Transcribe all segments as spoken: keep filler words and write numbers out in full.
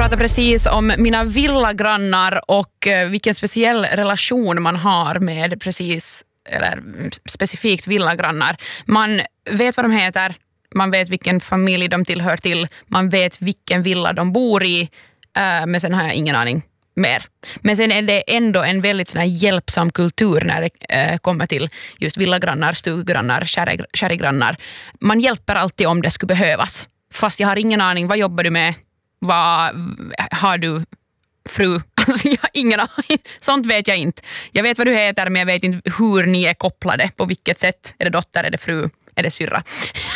pratade precis om mina villagrannar och vilken speciell relation man har med precis, eller specifikt villagrannar. Man vet vad de heter, man vet vilken familj de tillhör till, man vet vilken villa de bor i, men sen har jag ingen aning mer. Men sen är det ändå en väldigt sån här hjälpsam kultur när det äh, kommer till just villagrannar, stuggrannar, kärregrannar. Man hjälper alltid om det skulle behövas. Fast jag har ingen aning, vad jobbar du med? Vad har du fru? Alltså jag har ingen aning. Sånt vet jag inte. Jag vet vad du heter, men jag vet inte hur ni är kopplade. På vilket sätt? Är det dotter, är det fru, är det syrra?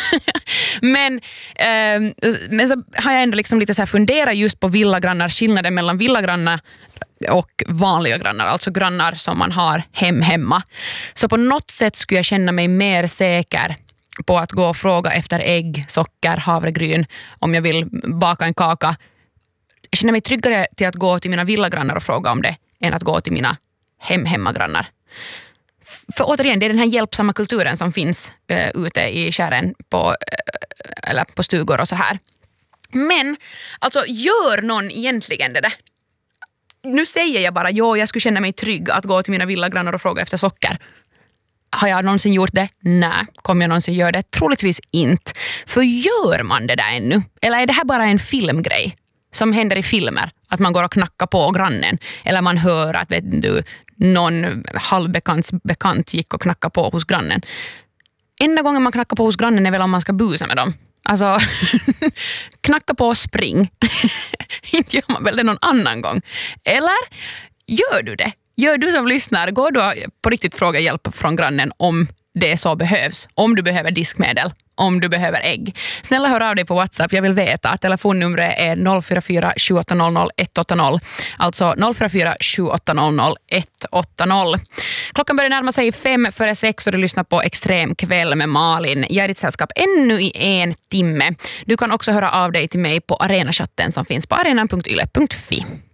men, eh, men så har jag ändå liksom lite så här funderat just på villagrannar, skillnaden mellan villagrannar och vanliga grannar, alltså grannar som man har hem hemma. Så på något sätt skulle jag känna mig mer säker på att gå och fråga efter ägg, socker, havregryn om jag vill baka en kaka. Jag känner mig tryggare till att gå till mina villagrannar och fråga om det än att gå till mina hem-hemmagrannar. För återigen, det är den här hjälpsamma kulturen som finns uh, ute i kären på, uh, eller på stugor och så här. Men, alltså, gör någon egentligen det där? Nu säger jag bara, jo, jag skulle känna mig trygg att gå till mina villagrannar och fråga efter socker. Har jag någonsin gjort det? Nej. Kommer jag någonsin göra det? Troligtvis inte. För gör man det där ännu? Eller är det här bara en filmgrej som händer i filmer? Att man går och knackar på grannen. Eller man hör att vet du, någon halvbekants bekant gick och knackade på hos grannen. Enda gången man knackar på hos grannen är väl om man ska busa med dem. Alltså, knacka på och spring. Inte gör man väl det någon annan gång. Eller gör du det? Gör du som lyssnar, går du på riktigt fråga hjälp från grannen om det så behövs. Om du behöver diskmedel, om du behöver ägg. Snälla hör av dig på WhatsApp. Jag vill veta att telefonnumret är noll fyra fyra sju åtta noll noll ett åtta noll. Alltså noll fyra fyra sju åtta noll noll ett åtta noll. Klockan börjar närma sig fem före sex och du lyssnar på Extrem kväll med Malin. Jag är ditt sällskap ännu i en timme. Du kan också höra av dig till mig på arenachatten som finns på arenan punkt yle punkt fi.